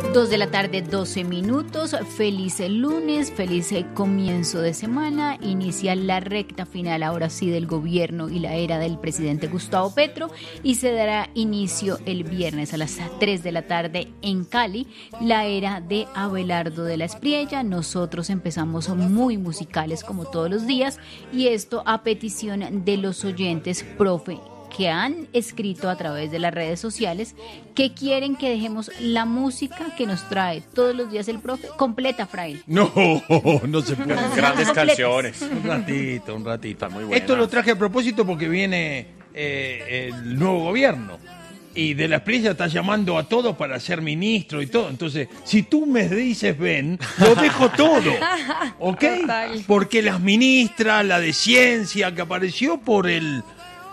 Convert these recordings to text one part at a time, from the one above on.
2:12 p.m. Feliz lunes, feliz comienzo de semana. Inicia la recta final, ahora sí, del gobierno y la era del presidente Gustavo Petro, y se dará inicio el viernes a las 3 de la tarde en Cali, la era de Abelardo de la Espriella. Nosotros empezamos muy musicales como todos los días, y esto a petición de los oyentes, profe, que han escrito a través de las redes sociales que quieren que dejemos la música que nos trae todos los días el profe completa, Fraile. No se puede. Grandes canciones. Un ratito. Está muy buena. Esto lo traje a propósito porque viene el nuevo gobierno. Y de la Espriella está llamando a todos para ser ministro y todo. Entonces, si tú me dices ven, lo dejo todo. ¿Ok? Total. Porque las ministras, la de ciencia que apareció por el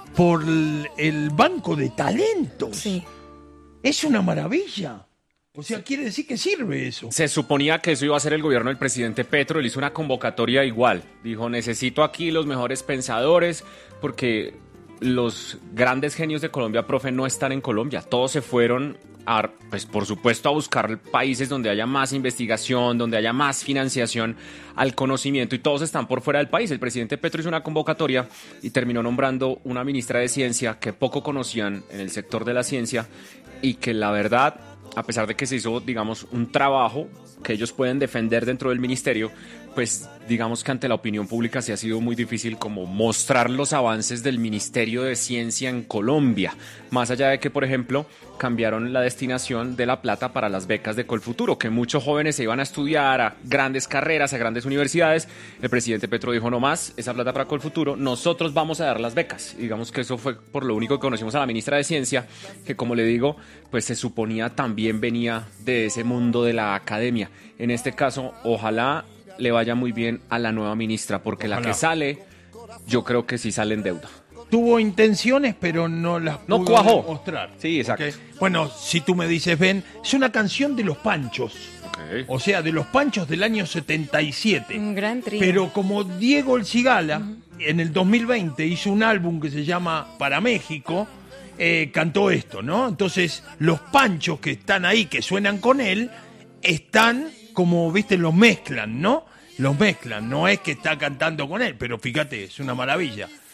banco de talentos. Sí. Es una maravilla. O sea, quiere decir que sirve eso. Se suponía que eso iba a ser el gobierno del presidente Petro. Él hizo una convocatoria igual. Dijo, necesito aquí los mejores pensadores porque los grandes genios de Colombia, profe, no están en Colombia. Todos se fueron, pues por supuesto, a buscar países donde haya más investigación, donde haya más financiación al conocimiento, y todos están por fuera del país. El presidente Petro hizo una convocatoria y terminó nombrando una ministra de Ciencia que poco conocían en el sector de la ciencia, y que la verdad, a pesar de que se hizo, digamos, un trabajo que ellos pueden defender dentro del ministerio, pues digamos que ante la opinión pública sí ha sido muy difícil como mostrar los avances del Ministerio de Ciencia en Colombia, más allá de que, por ejemplo, cambiaron la destinación de la plata para las becas de Colfuturo, que muchos jóvenes se iban a estudiar a grandes carreras, a grandes universidades. El presidente Petro dijo, no más, esa plata para Colfuturo, nosotros vamos a dar las becas. Y digamos que eso fue por lo único que conocimos a la ministra de Ciencia, que, como le digo, pues se suponía también venía de ese mundo de la academia. En este caso, ojalá le vaya muy bien a la nueva ministra, porque Ojalá. la que sale, yo creo que sí sale en deuda. Tuvo intenciones, pero no las No pudo cuajó. mostrar. Sí, exacto. ¿Ok? Bueno, si tú me dices, ven, es una canción de Los Panchos. Okay. O sea, de Los Panchos del año 77. Un gran trío. Pero como Diego El Cigala, en el 2020 hizo un álbum que se llama Para México, cantó esto, ¿no? Entonces, los Panchos que están ahí, que suenan con él, están como, viste, los mezclan, ¿no? Los mezclan, no es que está cantando con él, pero fíjate, es una maravilla.